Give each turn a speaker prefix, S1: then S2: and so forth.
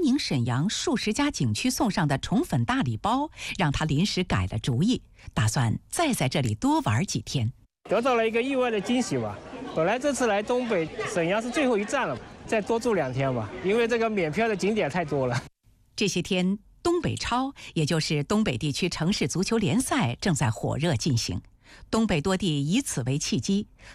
S1: 宁沈阳数十家景区送上的宠粉大礼包，让他临时改了主意，打算再在这里多玩几天。
S2: 得到了一个意外的惊喜吧。本来这次来东北沈阳是最后一站了，再多住2天吧，因为这个免票的景点太多了。
S1: 这些天，东北超，也就是东北地区城市足球联赛正在火热进行。东北多地以此为契机，